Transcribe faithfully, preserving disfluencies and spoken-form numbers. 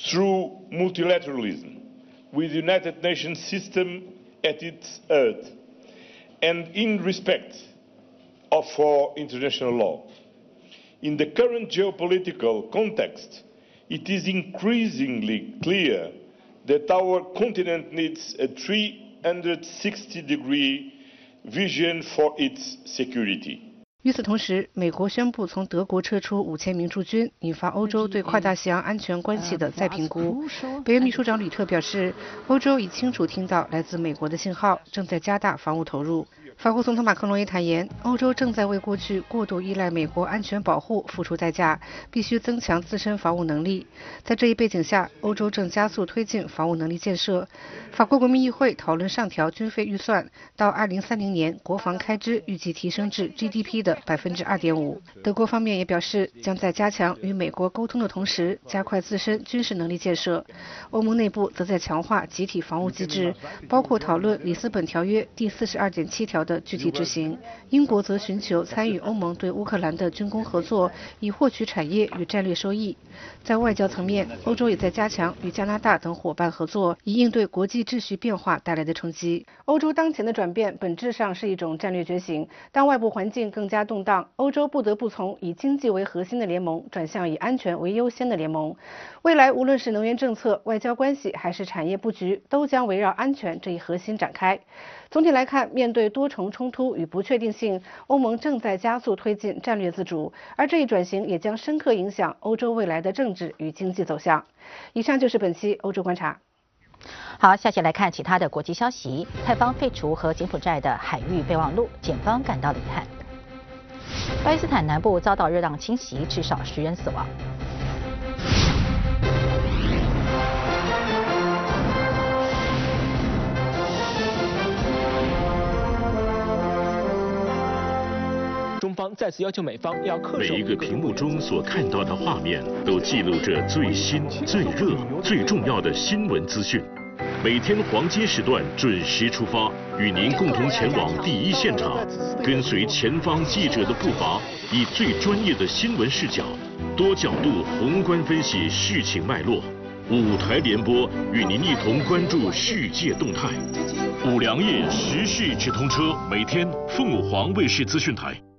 through multilateralism, with the United Nations system at its heart, and in respect of our international law. In the current geopolitical context, it is increasingly clear that our continent needs a three hundred sixty degree vision for its security. 与此同时，美国宣布从德国撤出五千名驻军，引发欧洲对跨大西洋安全关系的再评估。北约秘书长吕特表示，欧洲已清楚听到来自美国的信号，正在加大防务投入。法国总统马克龙也坦言，欧洲正在为过去过度依赖美国安全保护付出代价，必须增强自身防务能力。在这一背景下，欧洲正加速推进防务能力建设。法国国民议会讨论上调军费预算，到二零三零年，国防开支预计提升至 G D P 的百分之二点五。德国方面也表示，将在加强与美国沟通的同时，加快自身军事能力建设。欧盟内部则在强化集体防务机制，包括讨论里斯本条约第四十二点七条的具体执行。英国则寻求参与欧盟对乌克兰的军工合作，以获取产业与战略收益。在外交层面，欧洲也在加强与加拿大等伙伴合作，以应对国际秩序变化带来的冲击。欧洲当前的转变本质上是一种战略觉醒。当外部环境更加动荡，欧洲不得不从以经济为核心的联盟转向以安全为优先的联盟。未来无论是能源政策、外交关系还是产业布局，都将围绕安全这一核心展开。总体来看，面对多重冲突与不确定性，欧盟正在加速推进战略自主，而这一转型也将深刻影响欧洲未来的政治与经济走向。以上就是本期欧洲观察。 好，下期来看其他的国际消息。泰方废除和柬埔寨的海域备忘录，检方感到了遗憾。巴基斯坦南部遭到热浪侵袭，至少十人死亡。 中方再次要求美方要恪守。 每一个屏幕中所看到的画面，都记录着最新、最热、最重要的新闻资讯。每天黄金时段准时出发，与您共同前往第一现场，跟随前方记者的步伐，以最专业的新闻视角，多角度宏观分析事情脉络。五台联播与您一同关注世界动态。五粮液时事直通车，每天凤凰卫视资讯台。